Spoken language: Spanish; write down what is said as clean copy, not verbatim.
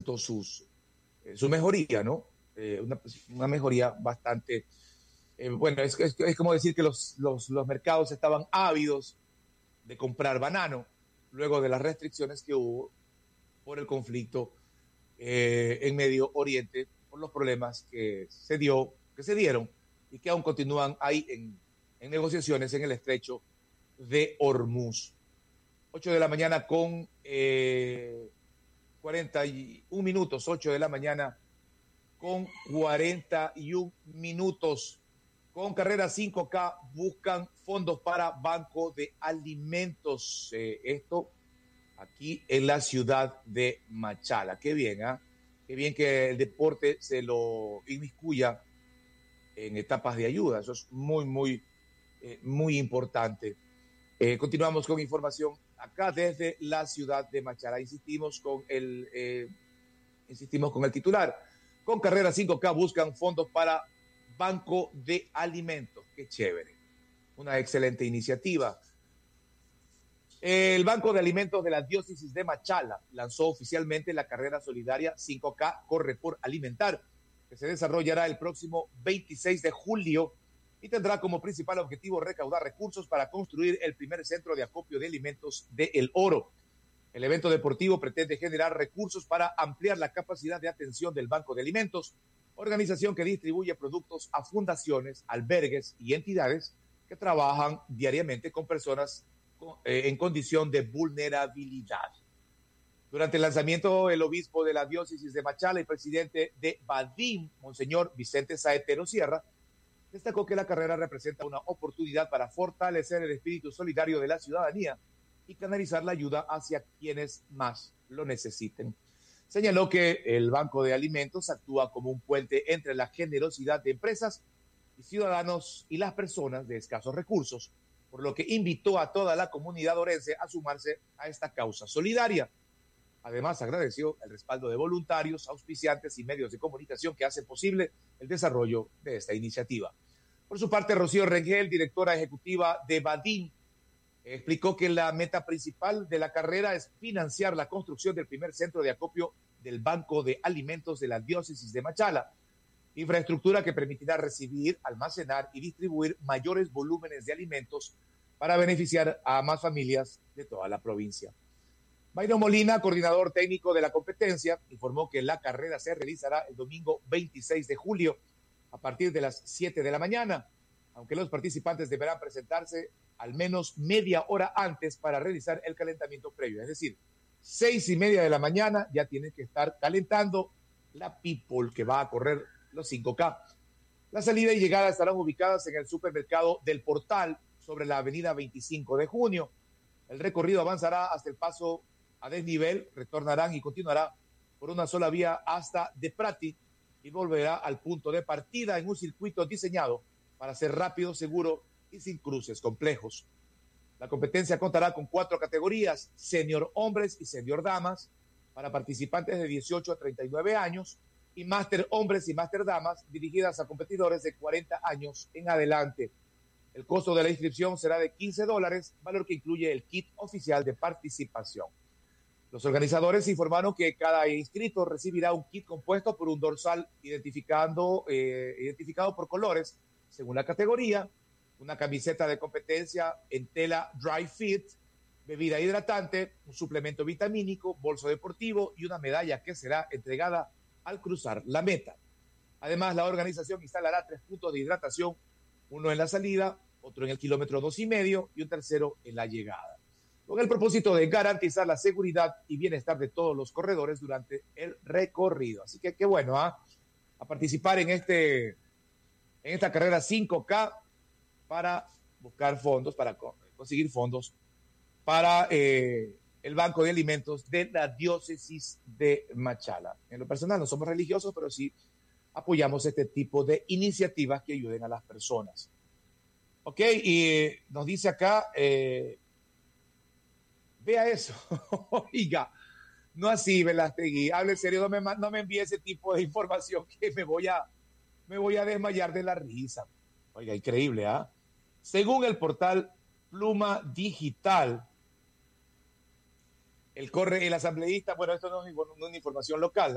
notó su mejoría, ¿no? Una mejoría bastante. Bueno, es como decir que los mercados estaban ávidos de comprar banano luego de las restricciones que hubo por el conflicto en Medio Oriente, por los problemas que se dieron y que aún continúan ahí en negociaciones en el estrecho de Hormuz. 8 de la mañana con 41 minutos, 8 de la mañana con 41 minutos. Con carrera 5K buscan fondos para Banco de Alimentos. Esto aquí en la ciudad de Machala. Qué bien, ¿ah? Qué bien que el deporte se lo inmiscuya en etapas de ayuda. Eso es muy importante. Continuamos con información acá desde la ciudad de Machala. Insistimos con el titular. Con carrera 5K buscan fondos para Banco de Alimentos. Qué chévere. Una excelente iniciativa. El Banco de Alimentos de la Diócesis de Machala lanzó oficialmente la carrera solidaria 5K Corre por Alimentar, que se desarrollará el próximo 26 de julio y tendrá como principal objetivo recaudar recursos para construir el primer centro de acopio de alimentos de El Oro. El evento deportivo pretende generar recursos para ampliar la capacidad de atención del Banco de Alimentos, organización que distribuye productos a fundaciones, albergues y entidades que trabajan diariamente con personas en condición de vulnerabilidad. Durante el lanzamiento, el obispo de la diócesis de Machala y presidente de Badín, Monseñor Vicente Saetero Sierra, destacó que la carrera representa una oportunidad para fortalecer el espíritu solidario de la ciudadanía y canalizar la ayuda hacia quienes más lo necesiten. Señaló que el Banco de Alimentos actúa como un puente entre la generosidad de empresas y ciudadanos y las personas de escasos recursos, por lo que invitó a toda la comunidad orense a sumarse a esta causa solidaria. Además, agradeció el respaldo de voluntarios, auspiciantes y medios de comunicación que hacen posible el desarrollo de esta iniciativa. Por su parte, Rocío Rengel, directora ejecutiva de Badín, explicó que la meta principal de la carrera es financiar la construcción del primer centro de acopio del Banco de Alimentos de la Diócesis de Machala, infraestructura que permitirá recibir, almacenar y distribuir mayores volúmenes de alimentos para beneficiar a más familias de toda la provincia. Mayro Molina, coordinador técnico de la competencia, informó que la carrera se realizará el domingo 26 de julio a partir de las 7 de la mañana, aunque los participantes deberán presentarse al menos media hora antes para realizar el calentamiento previo. Es decir, 6:30 de la mañana ya tienen que estar calentando la people que va a correr los 5K. La salida y llegada estarán ubicadas en el supermercado del Portal sobre la avenida 25 de junio. El recorrido avanzará hasta el paso a desnivel, retornarán y continuará por una sola vía hasta De Prati y volverá al punto de partida en un circuito diseñado para ser rápido, seguro y sin cruces complejos. La competencia contará con 4 categorías: senior hombres y senior damas, para participantes de 18 a 39 años, y máster hombres y máster damas, dirigidas a competidores de 40 años en adelante. El costo de la inscripción será de $15, valor que incluye el kit oficial de participación. Los organizadores informaron que cada inscrito recibirá un kit compuesto por un dorsal identificado por colores según la categoría, una camiseta de competencia en tela dry fit, bebida hidratante, un suplemento vitamínico, bolso deportivo y una medalla que será entregada al cruzar la meta. Además, la organización instalará 3 puntos de hidratación, uno en la salida, otro en el kilómetro 2,5 y un tercero en la llegada, con el propósito de garantizar la seguridad y bienestar de todos los corredores durante el recorrido. Así que qué bueno, a participar en esta carrera 5K para buscar fondos, para conseguir fondos para el Banco de Alimentos de la Diócesis de Machala. En lo personal no somos religiosos, pero sí apoyamos este tipo de iniciativas que ayuden a las personas. Ok, y nos dice acá, vea eso, oiga, no así, Velastegui, hable serio, no me envíe ese tipo de información que me voy a desmayar de la risa. Oiga, increíble, ¿ah? Según el portal Pluma Digital, el asambleísta, bueno, esto no es una información local,